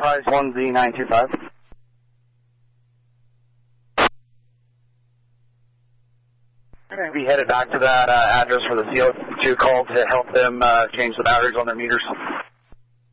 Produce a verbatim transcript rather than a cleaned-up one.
Enterprise one Z nine two five. We're going to be headed back to that uh, address for the C O two call to help them uh, change the batteries on their meters.